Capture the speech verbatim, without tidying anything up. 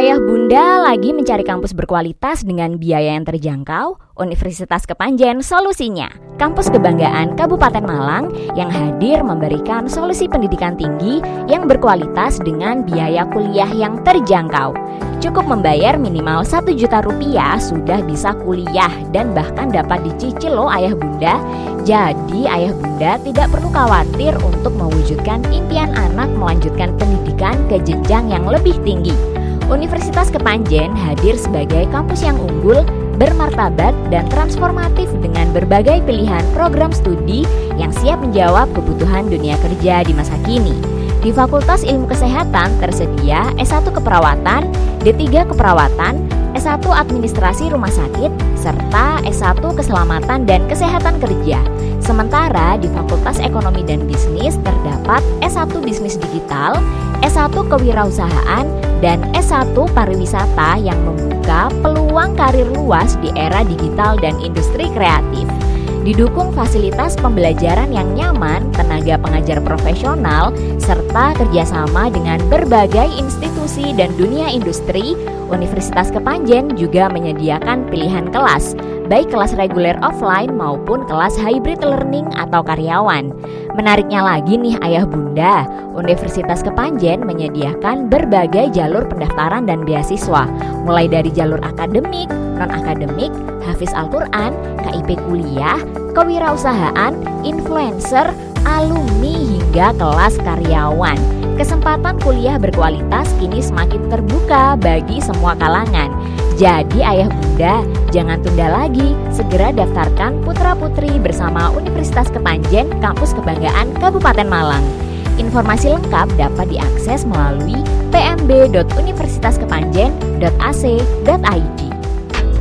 Ayah bunda lagi mencari kampus berkualitas dengan biaya yang terjangkau? Universitas Kepanjen solusinya. Kampus kebanggaan Kabupaten Malang yang hadir memberikan solusi pendidikan tinggi yang berkualitas dengan biaya kuliah yang terjangkau. Cukup membayar minimal satu juta rupiah sudah bisa kuliah dan bahkan dapat dicicil loh ayah bunda. Jadi ayah bunda tidak perlu khawatir untuk mewujudkan impian anak melanjutkan pendidikan ke jenjang yang lebih tinggi. Universitas Kepanjen hadir sebagai kampus yang unggul, bermartabat, dan transformatif dengan berbagai pilihan program studi yang siap menjawab kebutuhan dunia kerja di masa kini. Di Fakultas Ilmu Kesehatan tersedia S satu Keperawatan, D tiga Keperawatan, S satu Administrasi Rumah Sakit, serta S satu Keselamatan dan Kesehatan Kerja. Sementara di Fakultas Ekonomi dan Bisnis terdapat S satu Bisnis Digital, S satu Kewirausahaan, dan S satu Pariwisata yang membuka peluang karir luas di era digital dan industri kreatif. Didukung fasilitas pembelajaran yang nyaman, tenaga pengajar profesional, serta kerjasama dengan berbagai institusi dan dunia industri, Universitas Kepanjen juga menyediakan pilihan kelas, baik kelas reguler offline maupun kelas hybrid learning atau karyawan. Menariknya lagi nih ayah bunda, Universitas Kepanjen menyediakan berbagai jalur pendaftaran dan beasiswa, mulai dari jalur akademik, non-akademik, hafiz Al-Quran, K I P kuliah, kewirausahaan, influencer, alumni hingga kelas karyawan. Kesempatan kuliah berkualitas kini semakin terbuka bagi semua kalangan. Jadi ayah bunda, jangan tunda lagi, segera daftarkan putra-putri bersama Universitas Kepanjen, Kampus Kebanggaan Kabupaten Malang. Informasi lengkap dapat diakses melalui p m b dot universitas kepanjen dot a c dot i d.